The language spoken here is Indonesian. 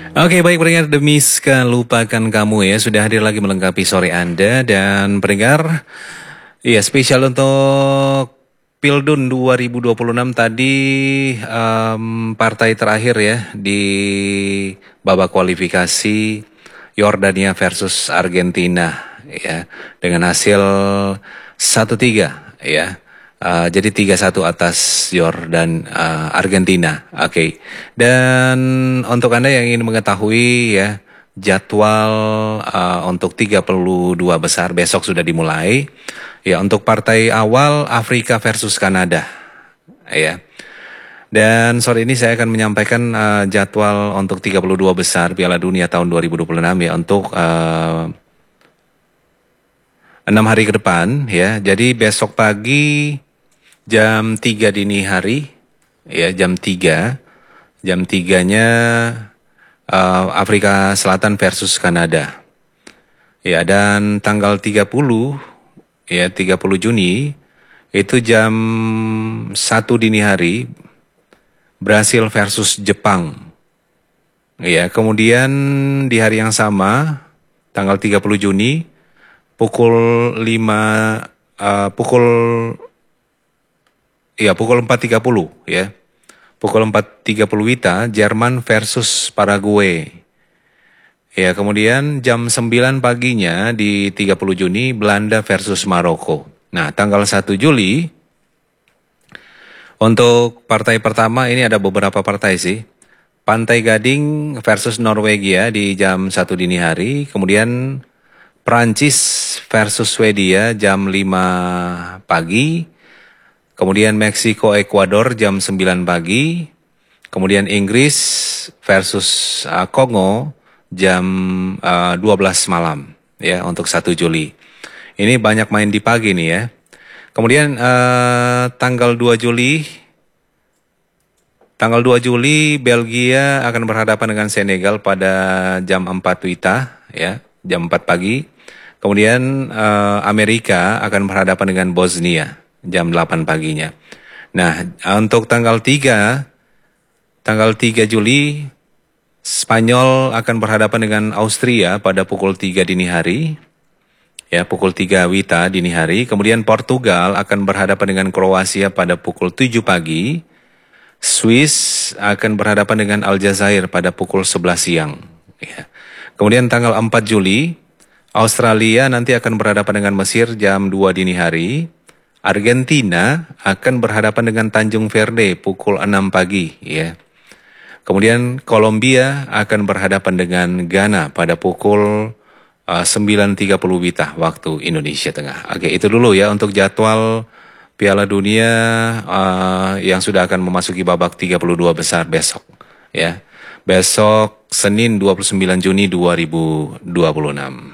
Oke, baik pendengar, demi lupakan kamu ya sudah hadir lagi melengkapi sore Anda dan pendengar. Iya, spesial untuk Pildun 2026 tadi, partai terakhir ya di babak kualifikasi Yordania versus Argentina ya dengan hasil 1-3 ya. Jadi 3-1 atas Jordan Argentina. Oke. Dan untuk Anda yang ingin mengetahui ya jadwal untuk 32 besar besok sudah dimulai. Ya, untuk partai awal Afrika versus Kanada. Ya. Dan sore ini saya akan menyampaikan jadwal untuk 32 besar Piala Dunia tahun 2026 ya untuk 6 hari ke depan ya. Jadi besok pagi jam 3 dini hari, ya jam 3, jam 3-nya Afrika Selatan versus Kanada. Ya, dan tanggal 30, ya 30 Juni, itu jam 1 dini hari, Brasil versus Jepang. Ya, kemudian di hari yang sama, tanggal 30 Juni, pukul 4.30 ya. Pukul 4.30 WITA, Jerman versus Paraguay. Ya, kemudian jam 9 paginya di 30 Juni, Belanda versus Maroko. Nah, tanggal 1 Juli, untuk partai pertama ini ada beberapa partai sih. Pantai Gading versus Norwegia di jam 1 dini hari. Kemudian Prancis versus Swedia jam 5 pagi. Kemudian Meksiko Ekuador jam 9 pagi. Kemudian Inggris versus Kongo jam 12 malam ya untuk 1 Juli. Ini banyak main di pagi nih ya. Kemudian tanggal 2 Juli Belgia akan berhadapan dengan Senegal pada jam 4 WITA ya, jam 4 pagi. Kemudian Amerika akan berhadapan dengan Bosnia jam 8 paginya. Nah, untuk tanggal 3 Juli, Spanyol akan berhadapan dengan Austria pada pukul 3 dini hari. Ya, pukul 3 WITA dini hari. Kemudian Portugal akan berhadapan dengan Kroasia pada pukul 7 pagi. Swiss akan berhadapan dengan Aljazair pada pukul 11 siang. Ya. Kemudian tanggal 4 Juli, Australia nanti akan berhadapan dengan Mesir jam 2 dini hari. Argentina akan berhadapan dengan Tanjung Verde pukul 6 pagi ya. Kemudian Kolombia akan berhadapan dengan Ghana pada pukul 9.30 WITA waktu Indonesia Tengah. Oke, itu dulu ya untuk jadwal Piala Dunia yang sudah akan memasuki babak 32 besar besok ya. Besok Senin 29 Juni 2026.